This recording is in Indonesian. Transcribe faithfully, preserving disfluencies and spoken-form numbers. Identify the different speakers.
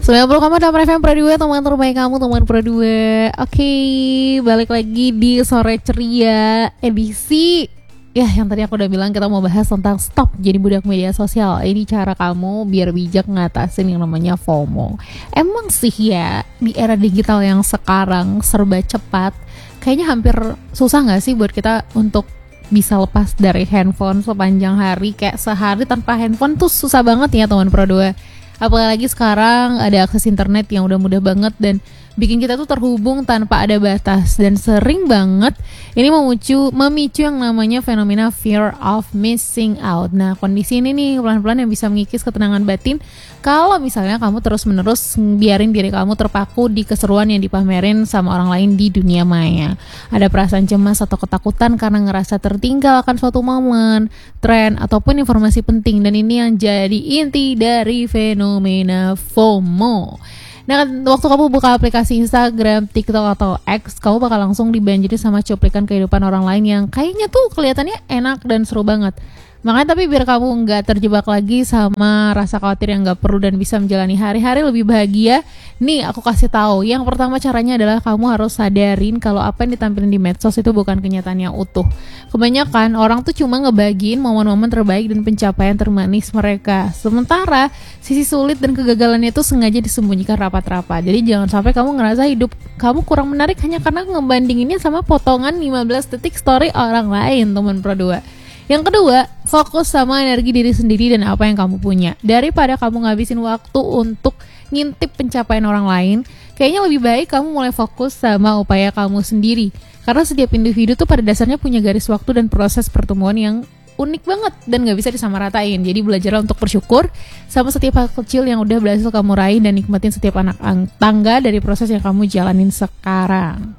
Speaker 1: sembilan puluh koma delapan F M Pro dua, teman terbaik kamu, teman Pro dua. Oke, balik lagi di Sore Ceria edisi. Ya, yang tadi aku udah bilang kita mau bahas tentang stop jadi budak media sosial. Ini cara kamu biar bijak ngatasin yang namanya FOMO. Emang sih ya, di era digital yang sekarang serba cepat, kayaknya hampir susah gak sih buat kita untuk bisa lepas dari handphone sepanjang hari. Kayak sehari tanpa handphone tuh susah banget ya teman Pro dua. Apalagi sekarang ada akses internet yang udah mudah banget dan bikin kita tuh terhubung tanpa ada batas. Dan sering banget ini memicu, memicu yang namanya fenomena fear of missing out. Nah, kondisi ini nih pelan-pelan yang bisa mengikis ketenangan batin kalau misalnya kamu terus-menerus biarin diri kamu terpaku di keseruan yang dipamerin sama orang lain di dunia maya. Ada perasaan cemas atau ketakutan karena ngerasa tertinggal akan suatu momen, tren, ataupun informasi penting. Dan ini yang jadi inti dari fenomena FOMO. Nah, waktu kamu buka aplikasi Instagram, TikTok, atau X, kamu bakal langsung dibanjiri sama cuplikan kehidupan orang lain yang kayaknya tuh kelihatannya enak dan seru banget. Makanya tapi biar kamu nggak terjebak lagi sama rasa khawatir yang nggak perlu dan bisa menjalani hari-hari lebih bahagia, nih aku kasih tahu. Yang pertama caranya adalah kamu harus sadarin kalau apa yang ditampilin di medsos itu bukan kenyataan yang utuh. Kebanyakan orang tuh cuma ngebagiin momen-momen terbaik dan pencapaian termanis mereka. Sementara sisi sulit dan kegagalannya itu sengaja disembunyikan rapat-rapat. Jadi jangan sampai kamu ngerasa hidup kamu kurang menarik hanya karena ngebandinginnya sama potongan lima belas detik story orang lain, teman Pro dua. Yang kedua, fokus sama energi diri sendiri dan apa yang kamu punya. Daripada kamu ngabisin waktu untuk ngintip pencapaian orang lain, kayaknya lebih baik kamu mulai fokus sama upaya kamu sendiri. Karena setiap individu tuh pada dasarnya punya garis waktu dan proses pertemuan yang unik banget dan gak bisa disamaratain. Jadi belajarlah untuk bersyukur sama setiap hal kecil yang udah berhasil kamu raih dan nikmatin setiap anak tangga dari proses yang kamu jalanin sekarang.